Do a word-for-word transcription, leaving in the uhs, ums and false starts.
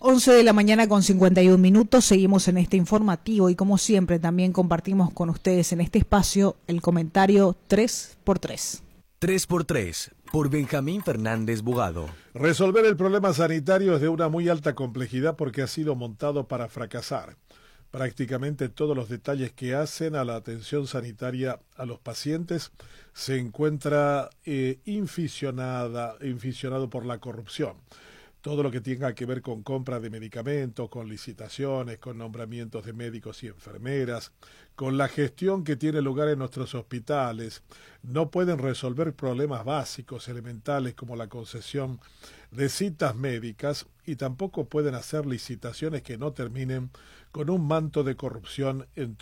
once de la mañana con cincuenta y un minutos, seguimos en este informativo y como siempre también compartimos con ustedes en este espacio el comentario tres por tres. tres por tres, por Benjamín Fernández Bugado. Resolver el problema sanitario es de una muy alta complejidad porque ha sido montado para fracasar. Prácticamente todos los detalles que hacen a la atención sanitaria a los pacientes se encuentra eh, inficionada, inficionado por la corrupción. Todo lo que tenga que ver con compra de medicamentos, con licitaciones, con nombramientos de médicos y enfermeras, con la gestión que tiene lugar en nuestros hospitales, no pueden resolver problemas básicos, elementales, como la concesión de citas médicas, y tampoco pueden hacer licitaciones que no terminen con un manto de corrupción en